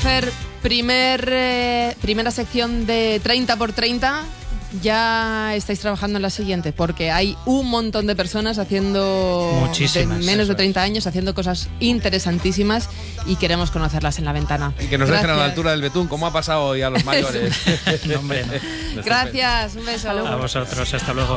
Fer, primera sección de 30x30. Ya estáis trabajando en la siguiente, porque hay un montón de personas haciendo muchísimas, menos de 30 años, haciendo cosas interesantísimas y queremos conocerlas en la ventana. Y que nos dejen a la altura del betún, como ha pasado hoy a los mayores. No, hombre, no. Gracias, un beso. A vosotros, hasta luego.